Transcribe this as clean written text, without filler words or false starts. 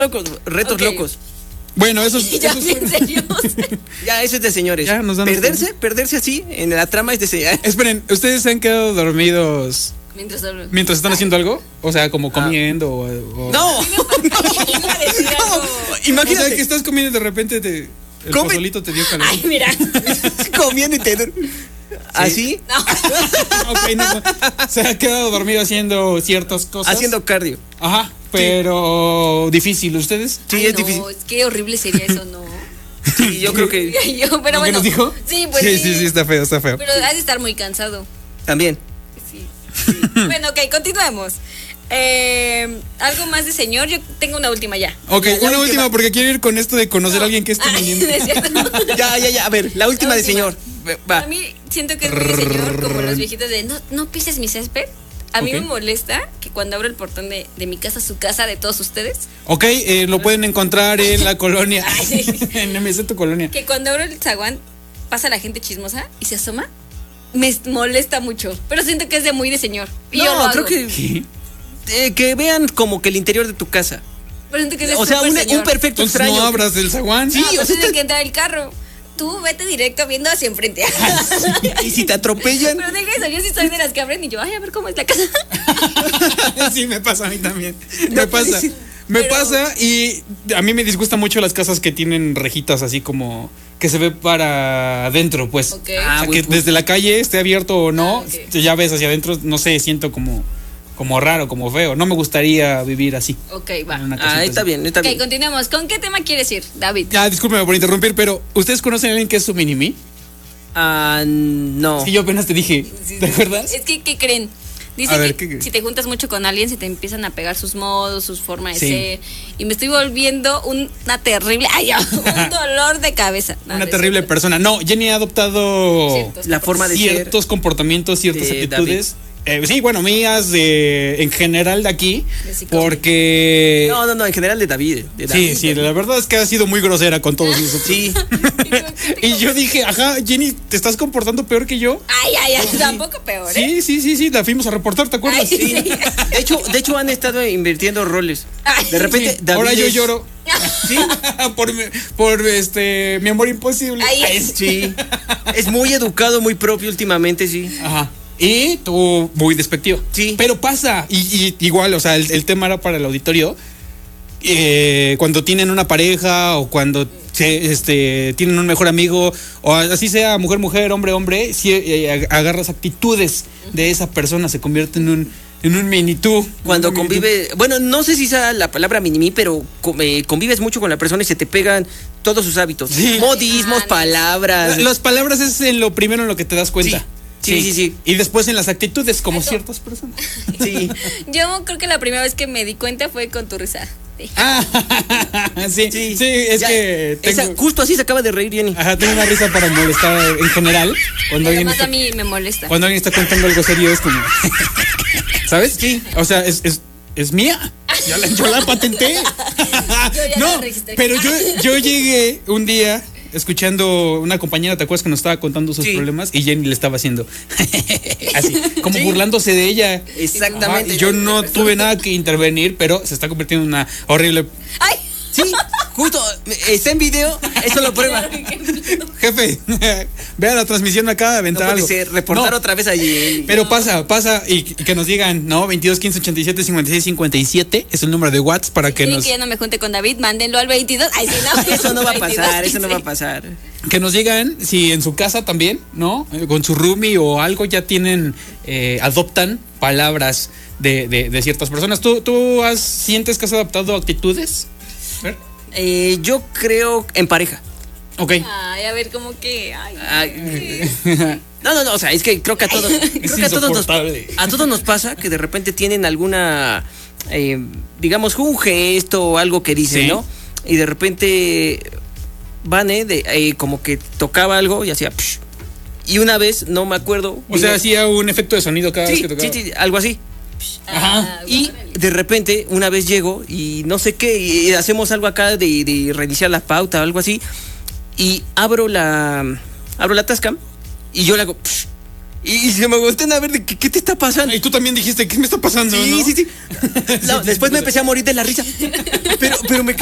retos Ok. locos. Bueno, ¿En serio? Ya, eso es de señores. Ya, nos damos Perderse así en la trama es de señores. Esperen, ¿ustedes se han quedado dormidos Mientras hablo. mientras están haciendo algo? O sea, como comiendo o... No, Iba a decir algo. O imagínate sea, que estás comiendo y de repente el Come. pozolito te dio calor. Ay, mira. comiendo y te... ¿Así? No. Ok, no, se ha quedado dormido haciendo ciertas cosas. Haciendo cardio. Ajá, pero difícil. ¿Ustedes? Sí, Ay, es no, difícil. es que horrible sería eso, ¿no? Sí, yo creo que Yo, pero ¿Lo que bueno. nos dijo? Sí, pues Sí, está feo, está feo. Pero has de estar muy cansado. también. Sí. Bueno, ok, continuemos. Algo más de señor. Yo tengo una última ya. Ok, Ya, una última. última porque quiero ir con esto de conocer a alguien que esté Ay, viniendo. no es cierto. Ya. A ver, la última de última. señor. Va. A mí siento que es muy de señor, como los viejitos de no pises mi césped. A mí Ok. me molesta que cuando abro el portón de mi casa, su casa, de todos ustedes, Ok, lo pueden encontrar en la colonia. Ay. En MC tu colonia. que cuando abro el zaguán pasa la gente chismosa y se asoma. Me molesta mucho, pero siento que es de muy de señor. Y yo lo No, hago. creo que vean como que el interior de tu casa. Pero siento que es de O sea, súper un señor. perfecto Entonces extraño. no abras el zaguán. Sí, No, o pues sea, tiene que entrar el carro. Tú vete directo viendo hacia enfrente. Y si te atropellan. Pero deja eso, yo sí soy de las que abren y yo, ay, a ver cómo es la casa. Sí, me pasa a mí también. No, Me pasa. pues, Me pero- pasa y a mí me disgustan mucho las casas que tienen rejitas así como que se ve para adentro, pues. Ok. O sea, Ah, que güey, pues. desde la calle esté abierto o no, Ah, ok. ya ves hacia adentro, no sé, siento como raro, como feo. No me gustaría vivir así. Ok, va. en una casita Está así. bien, está Ok, bien. continuemos. ¿Con qué tema quieres ir, David? Ya, discúlpeme por interrumpir, pero ¿ustedes conocen a alguien que es su mini-me? No. Es que yo apenas te dije, ¿te acuerdas? Es que, ¿qué creen? Dice A ver, que ¿qué? si te juntas mucho con alguien, se te empiezan a pegar sus modos, sus formas de Sí. ser. Y me estoy volviendo una terrible. Ay, un dolor de cabeza. No, Una no es terrible cierto. persona. No, Jenny ha adoptado Ciertos La forma de ciertos comportamientos, ciertas de actitudes. Sí, bueno, mías en general de aquí, De psicólogo. porque... ser. No, en general de David. Sí, la verdad es que ha sido muy grosera con todos nosotros. Sí. Y yo dije, ajá, Jenny, ¿te estás comportando peor que yo? Ay, tampoco peor, ¿eh? Sí, la fuimos a reportar, ¿te acuerdas? Ay, Sí. De hecho, han estado invirtiendo roles. Ay, De repente, Sí, David ahora yo es- lloro. Sí, por mi amor imposible. Ay, sí. Es muy educado, muy propio últimamente, sí. Ajá. Y tú muy despectivo. Sí. Pero pasa. Y igual, o sea, el tema era para el auditorio. Cuando tienen una pareja o cuando tienen un mejor amigo, o así sea mujer, hombre, si agarras actitudes de esa persona, se convierte en un mini tú. Cuando Un mini tú. convive, bueno, no sé si sea la palabra minimí, pero convives mucho con la persona y se te pegan todos sus hábitos. Sí. Modismos, palabras. Las palabras es en lo primero en lo que te das cuenta. Sí. Y después en las actitudes, como ciertas personas. Sí. Yo creo que la primera vez que me di cuenta fue con tu risa. Sí. Sí, es Ya, que tengo, justo así se acaba de reír Jenny. ajá, tengo una risa para molestar en general. Cuando alguien, Además está, a mí me molesta. cuando alguien está contando algo serio es como... ¿Sabes? Sí. O sea, es mía. Yo la patenté. ya No, la registré. pero yo llegué un día escuchando una compañera, ¿te acuerdas que nos estaba contando sus Sí. problemas? Y Jenny le estaba haciendo así, como Sí. burlándose de ella. Exactamente. Ajá, y yo no tuve nada que intervenir, pero se está convirtiendo en una horrible... ¡Ay! Sí, justo, está en video, eso lo prueba. Jefe, vea la transmisión acá, No aventar puede algo. ser, reportar No, otra vez allí. pero pasa y que nos digan, ¿no? 22 15 87 56 57 es el número de WhatsApp para que Quieren nos que ya no me junte con David, mándenlo al 22. Ay, sí, no. Eso no va a pasar, 22, eso no va a 15. pasar. que nos digan si en su casa también, ¿no? Con su roomie o algo ya tienen adoptan palabras de ciertas personas. ¿Tú sientes que has adoptado actitudes? A ver. Yo creo en pareja. Ok. Ay, a ver, como que. Ay, No, o sea, es que creo que a todos, creo que insoportable. a todos nos pasa que de repente tienen alguna, digamos, un gesto o algo que dicen, Sí. ¿no? Y de repente Vane como que tocaba algo y hacía psh. Y una vez, no me acuerdo. O sea, vino- hacía un efecto de sonido cada vez sí, que tocaba. sí, algo así. Ajá. Y de repente, una vez llego y no sé qué, y hacemos algo acá de reiniciar la pauta o algo así, y abro la Tascam y yo le hago, psh, Y se me voltean a ver de ¿qué te está pasando? Y tú también dijiste, ¿qué me está pasando? Sí, ¿no? sí. No, después me empecé a morir de la risa. Pero me